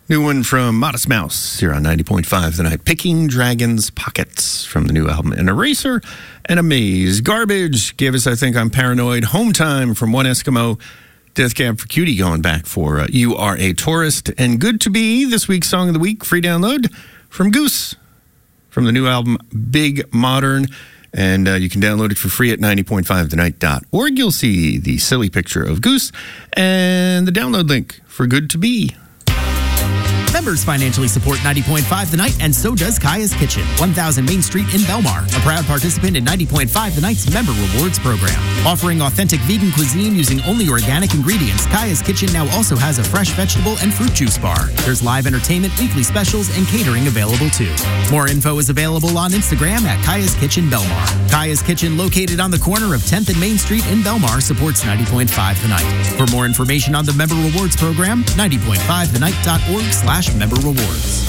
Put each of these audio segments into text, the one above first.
New one from Modest Mouse here on 90.5 The Night. Picking Dragon's Pockets from the new album. An Eraser and a Maze. Garbage gave us, I Think I'm Paranoid. Home Time from One Eskimo. Death Cab for Cutie going back for You Are a Tourist. And Good to Be, this week's Song of the Week, free download from Goose from the new album Big Modern. And you can download it for free at 90.5thenight.org. You'll see the silly picture of Goose and the download link for Good to Be. Members financially support 90.5 The Night, and so does Kaya's Kitchen, 1000 Main Street in Belmar, a proud participant in 90.5 The Night's Member Rewards program. Offering authentic vegan cuisine using only organic ingredients, Kaya's Kitchen now also has a fresh vegetable and fruit juice bar. There's live entertainment, weekly specials, and catering available too. More info is available on Instagram at Kaya's Kitchen Belmar. Kaya's Kitchen, located on the corner of 10th and Main Street in Belmar, supports 90.5 The Night. For more information on the Member Rewards program, 90.5thenight.org/member rewards.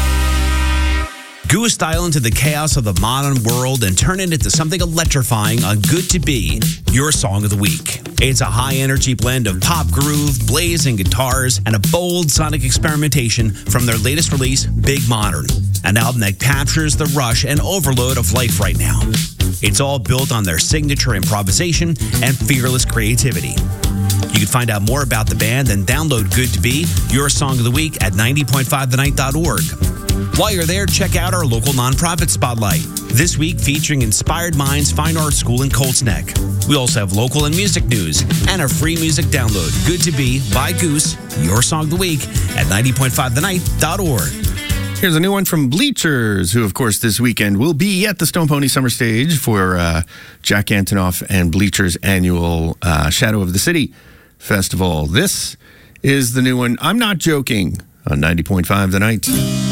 Goose style into the chaos of the modern world and turn it into something electrifying on Good to Be, your Song of the Week. It's a high-energy blend of pop groove, blazing guitars, and a bold sonic experimentation from their latest release, Big Modern, an album that captures the rush and overload of life right now. It's all built on their signature improvisation and fearless creativity. You can find out more about the band and download Good to Be, your Song of the Week, at 90.5thenight.org. While you're there, check out our local nonprofit spotlight. This week featuring Inspired Minds Fine Art School in Colts Neck. We also have local and music news and a free music download. Good to Be by Goose, your Song of the Week, at 90.5thenight.org. Here's a new one from Bleachers, who, of course, this weekend will be at the Stone Pony Summer Stage for Jack Antonoff and Bleachers' annual Shadow of the City Festival. This is the new one, I'm Not Joking, on 90.5 The Night.